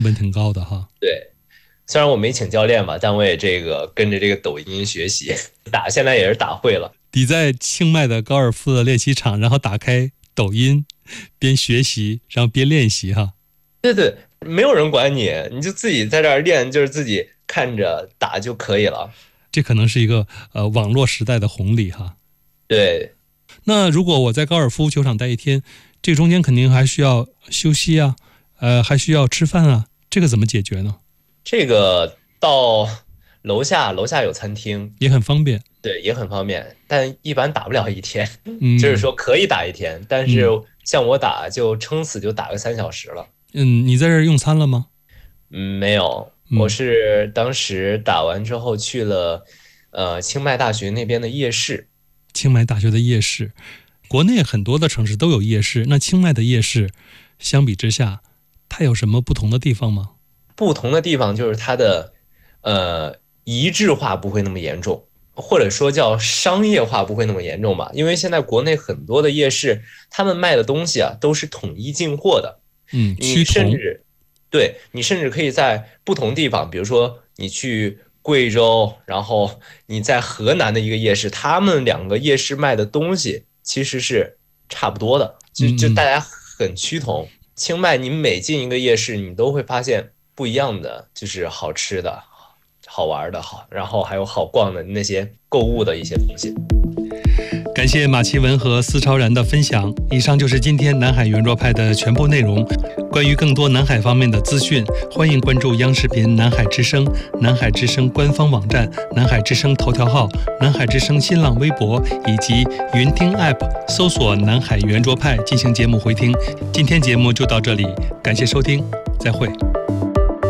温挺高的哈。 对，虽然我没请教练吧，但我也跟着这个抖音学习打，现在也是打会了。 你在清迈的高尔夫的练习场，然后打开抖音，边学习，然后边练习哈。 对对，没有人管你，你就自己在这儿练，就是自己看着打就可以了。 这可能是一个网络时代的红利哈。 对， 那如果我在高尔夫球场待一天，这中间肯定还需要休息啊，还需要吃饭啊，这个怎么解决呢？ 这个到楼下有餐厅， 也很方便。 对，也很方便，但一般打不了一天，就是嗯说可以打一天，但是嗯像我打就撑死就打个3小时了。 你在这儿用餐了吗？ 没有，我嗯， 是当时打完之后去了清迈大学那边的夜市。 清迈大学的夜市，国内很多的城市都有夜市，那清迈的夜市相比之下，它有什么不同的地方吗？ 不同的地方就是它的一致化不会那么严重，或者说叫商业化不会那么严重吧。因为现在国内很多的夜市，他们卖的东西啊都是统一进货的，你趋同。 你甚至可以在不同地方，比如说你去贵州，然后你在河南的一个夜市，他们两个夜市卖的东西其实是差不多的，就嗯嗯。 大家很趋同。清迈，你每进一个夜市，你都会发现不一样的，就是好吃的、好玩的，然后还有好逛的那些购物的一些东西。 感谢马奇文和司超然的分享。以上就是今天南海圆桌派的全部内容。关于更多南海方面的资讯，欢迎关注央视频南海之声、南海之声官方网站、南海之声头条号、南海之声新浪微博以及云听 App， 搜索南海圆桌派进行节目回听。今天节目就到这里，感谢收听，再会。